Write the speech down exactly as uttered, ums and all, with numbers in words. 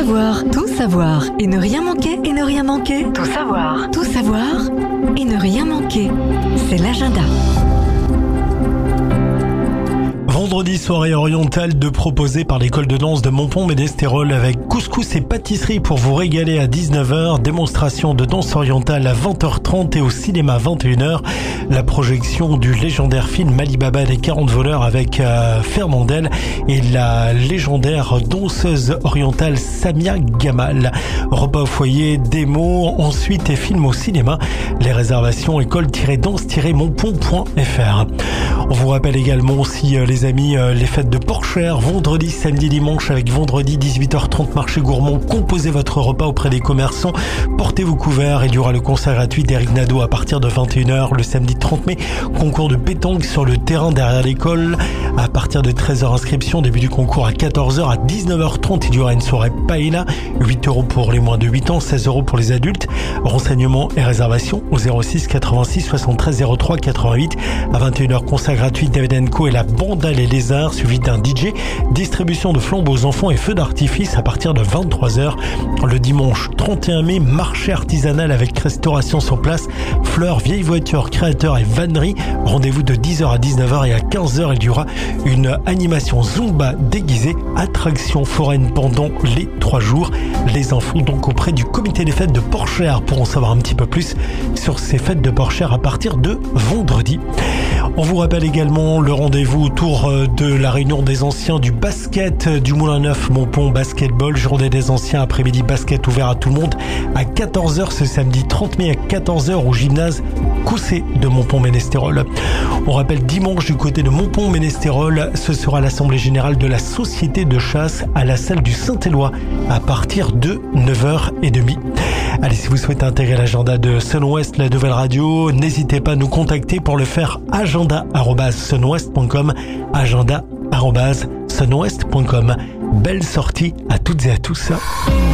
savoir, tout savoir et ne rien manquer et ne rien manquer. Tout savoir, tout savoir et ne rien manquer. C'est l'agenda. Vendredi, soirée orientale de proposée par l'école de danse de Montpont-Ménestérol avec couscous et pâtisserie pour vous régaler à dix-neuf heures. Démonstration de danse orientale à vingt heures trente et au cinéma vingt et une heures. La projection du légendaire film Ali Baba des quarante voleurs avec euh, Fernandel et la légendaire danseuse orientale Samia Gamal. Repas au foyer, démo, ensuite et film au cinéma. Les réservations école-danse-montpont point f r. On vous rappelle également aussi euh, les amis, euh, les fêtes de Porchère, vendredi, samedi, dimanche avec vendredi dix-huit heures trente marché gourmand. Composez votre repas auprès des commerçants, portez vos couverts et il y aura le concert gratuit d'Eric Nadeau à partir de vingt et une heures le samedi trente mai. Concours de pétanque sur le terrain derrière l'école à partir de treize heures inscription, début du concours à quatorze heures. À dix-neuf heures trente il y aura une soirée paella, huit euros pour les moins de huit ans, seize euros pour les adultes. Renseignements et réservations au zéro six quatre-vingt-six soixante-treize zéro trois quatre-vingt-huit. À vingt et une heures concert gratuit David and Co et la bande Les Lézards, suivi d'un D J, distribution de flambeaux aux enfants et feux d'artifice à partir de vingt-trois heures. Le dimanche trente et un mai, marché artisanal avec restauration sur place, fleurs, vieilles voitures, créateurs et vanneries. Rendez-vous de dix heures à dix-neuf heures et à quinze heures, il y aura une animation Zumba déguisée, attraction foraine pendant les trois jours. Les infos donc auprès du comité des fêtes de Porchère pour en savoir un petit peu plus sur ces fêtes de Porchère à partir de vendredi. On vous rappelle également le rendez-vous autour de la réunion des anciens du basket du Moulin Neuf Montpont Basketball. Journée des anciens après-midi basket ouvert à tout le monde à quatorze heures ce samedi trente mai à quatorze heures au gymnase Coussé de Montpont-Ménestérol. On rappelle dimanche du côté de Montpont-Ménestérol, ce sera l'assemblée générale de la société de chasse à la salle du Saint-Éloi à partir de neuf heures trente. Allez, si vous souhaitez intégrer l'agenda de Sunwest, la nouvelle radio, n'hésitez pas à nous contacter pour le faire. Agenda arobase sunwest point com, agenda arobase sunwest point com. Belle sortie à toutes et à tous.